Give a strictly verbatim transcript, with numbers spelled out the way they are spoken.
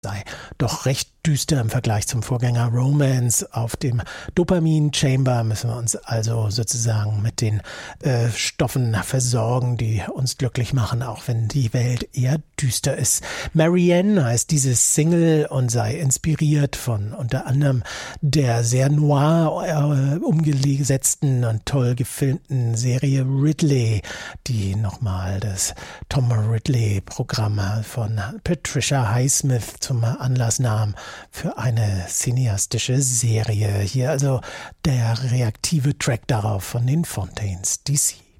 sei doch recht düster im Vergleich zum Vorgänger Romance. Auf dem Dopamin Chamber müssen wir uns also sozusagen mit den äh, Stoffen versorgen, die uns glücklich machen, auch wenn die Welt eher düster ist. Marianne heißt dieses Single und sei inspiriert von unter anderem der sehr noir äh, umgesetzten und toll gefilmten Serie Ridley, die nochmal das Tom Ridley-Programm von Patricia Highsmith zum Anlass nahm für eine cineastische Serie. Hier also der reaktive Track darauf von den Fontaines D C.